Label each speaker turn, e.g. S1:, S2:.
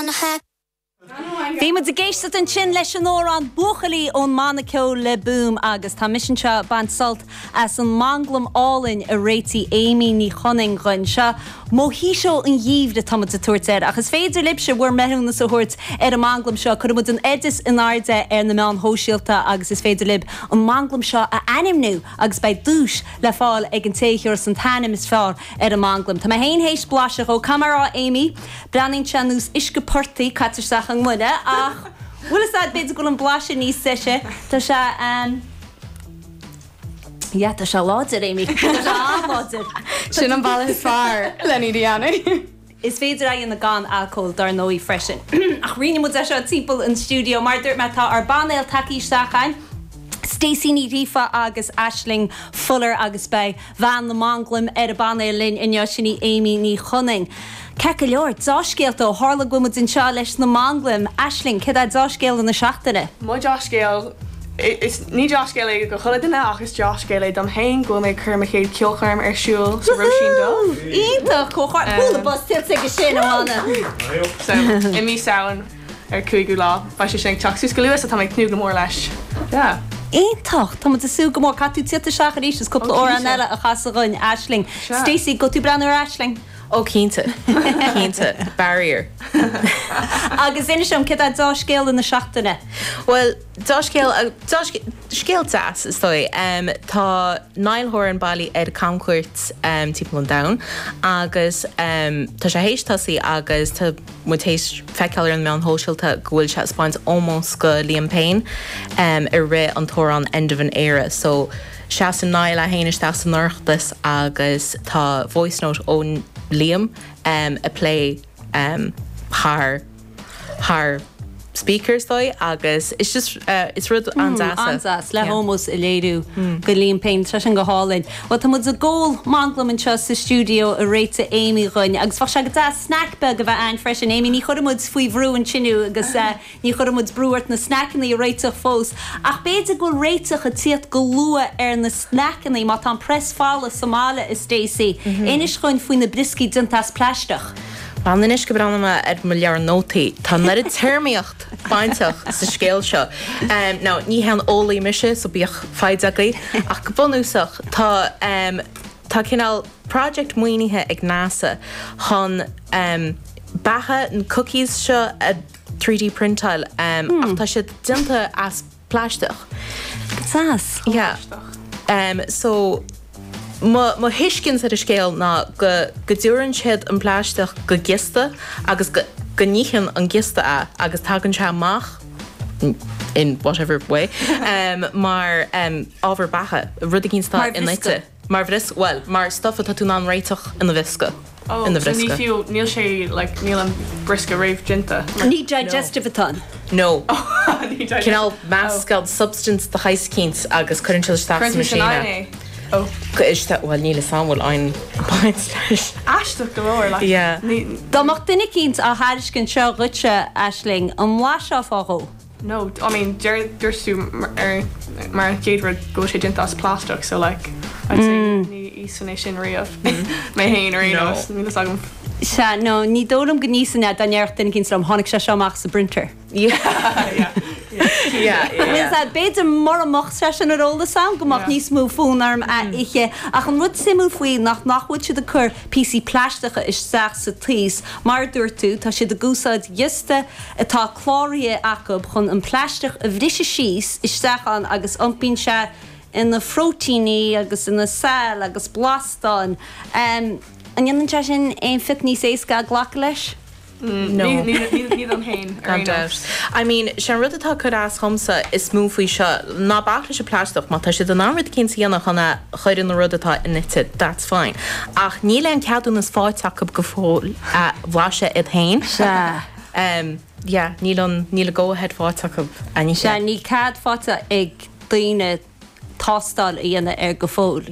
S1: Monagha.
S2: Bhí mu a géiste an sin leis an ór an buchalí ón Monaco le boom agus tá mission se ban salt as an manglam álainn a réiti Amy ní choning gon se mó hí seo an díomh de tamad a tuairteir agus féidir libse bhuair meúna sa thuirt ar an manglam seo chu mu an edis in airde ar na meán hóisialta agus is féidir lib an manglam seo a animnú agus bei dúis le fáil ag an téisiúr san tanim is fearr ar an manglam. Tá ma héin hééis blaise ó camera Amy breaning se nús isce portaí caiteach an muine ach bhfuil is beidir go an blaise níos seise tá se tá se láidir Amy láidir
S3: sin an ball is far Lenny Diana.
S2: Is féidir a na gan alcohol dar nóí freisin. Ach riine mu se timppel in studio mar dúirt me tá ar banéil takeíisteáin. Stacey ní rifa agus Aisling Fuller agus bei bhean na manglam ar a banéil linn in sinní Amy ní choning. Cecha leor, dáscéalta ó hála gomad in seo leis na manglam. Aisling, cid a dáscéal in na seachtaine?
S3: Má dáscéal is ní dáscéala go chola duine agus dáscéala don hain go mé chur chéad ceolcharm ar siúil sa roisin do.
S2: Ítach chóáúla bus tiltte go sin amhána.
S3: So, i mí saoin ar cuaigú lá, ba sé sin teachsús go luas a tá ag cnú go mór leis. Yeah.
S2: Éintach, tá a sú go mór catú títa seach a ríis cúpla ó an eile a chasaáin Aisling. Stacey, go tú brenn ar Aisling?
S4: Ó cínta barrier.
S2: Agus inis sem cid a dáscéal in na seachtaine?
S4: Well, scéal das is dói. Tá nailthóir an bailí ar camcuirt tipo an down agus tá sé hééis tasí agus tá mutéis feiceir an meán hóisiilta gohfuil se spáint ómós go Liam Payne ar ré an tór an end of an era. So se an nail a héanais tá san nuachtas agus tá voice note ón Liam a play haar speakers dói agus it's just it's rud
S2: ansas le homos i léirú go Liam Payne tre an go hálinn. Wat mu a ggóil manglam an sa studio a réite Amy roiin agus fa se go snackbe go bheith an freisin Amy ní chomud faoi bhrú an sinú agus ní chomud brúirt na snackanna i réiteach fós ach beidir go réiteach a tíad go lua ar na snackanna má tá pressfála Somála is Stacey inis chuin faoin na briscí dintas pleisteach.
S4: Ban is go brana ar mo lear nótaí Tá na termíocht baintach sa scéal seo. Ná ní hean ólaí mise so bíoch feidagaí ach go bunúsach tá cinál project muoinithe ag NASA chun batha an cookies seo a 3D printáil ach tá sé dinta as pleisteach.
S2: Sas?
S4: Yeah. So Ma hiiscin ar a scéal ná go dúrann siad an pleisteach go gista agus go níchan an gista agus tagann se amach in whatever way mar ábhar batha rud cinn stá in leite. Mar bhris well mar stofa tá tú ná réiteach in na bhisca. In the brisca.
S3: Níl sé níl an brisca raibh dinta.
S2: Ní digestive atá.
S4: No. Cinál meascáil substance de chaiscíns agus chuann se staach machine.
S3: Oh,
S4: is that well níle samhfuil ein baint leis.
S3: Aisteach go leir le.
S4: Yeah.
S2: Dáach duine cinnt a háiriscin seo rute Aisling an lá seo fáó.
S3: No, I mean dúirsú mar géadhar go sé dinta as plastic so like I'd say ní ísanné sin riamh mé héin ar ní agam.
S2: Se nó ní dólam go nísanna daneart duine cinn am tháinig se seoach sa printer. Beidir mar amach sesin aróla sam gomach níos mú fónarm a ihe ach an rud simú faoi nachhuiid si a chur PC pleistecha is seach sa tís mar dúir tú tá si de gúsáid juste atá chláirí acu chun an pleisteach a bhríise síos is seachan agus anpín se in na frotíní agus in na sal agus blastáin. An dhéanann te sin éon fit níos éasca ghlacha leis?
S3: No. Ní an hain.
S4: I mean, sé rud atá chud as chumsa is smú faoi seo ná bachla se pleisteach má tá si den ámid cin síanana chuna chuir na rud atá inite, that's fine. Ach ní le an ceadú nas fáteach go fóil a bhlaise i hain. Níl go ahead fáteach a ní sé.
S2: Ní cad fáta ag daoine tástal íana ar go fóil.